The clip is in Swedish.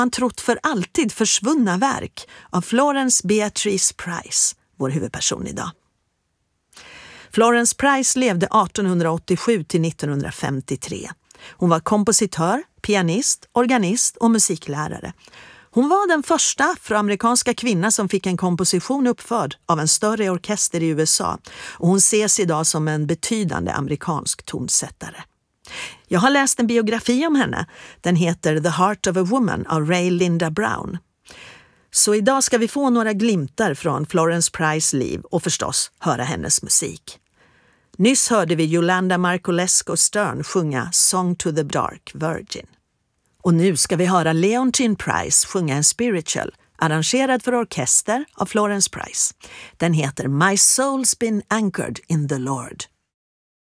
man trott för alltid försvunna verk av Florence Beatrice Price, vår huvudperson idag. Florence Price levde 1887 till 1953. Hon var kompositör, pianist, organist och musiklärare. Hon var den första afroamerikanska kvinna som fick en komposition uppförd av en större orkester i USA, och hon ses idag som en betydande amerikansk tonsättare. Jag har läst en biografi om henne. Den heter The Heart of a Woman av Ray Linda Brown. Så idag ska vi få några glimtar från Florence Prices liv och förstås höra hennes musik. Nyss hörde vi Yolanda Marcolesco Stern sjunga Song to the Dark Virgin. Och nu ska vi höra Leontine Price sjunga en spiritual, arrangerad för orkester av Florence Price. Den heter My Soul's Been Anchored in the Lord.